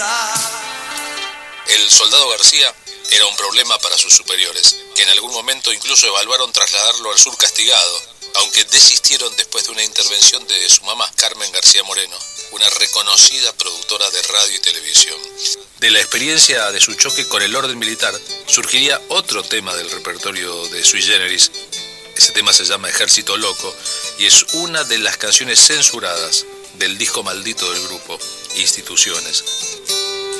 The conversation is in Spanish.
El soldado García era un problema para sus superiores, que en algún momento incluso evaluaron trasladarlo al sur castigado, aunque desistieron después de una intervención de su mamá, Carmen García Moreno, una reconocida productora de radio y televisión. De la experiencia de su choque con el orden militar, surgiría otro tema del repertorio de Sui Generis. Ese tema se llama Ejército Loco y es una de las canciones censuradas del disco maldito del grupo, Instituciones.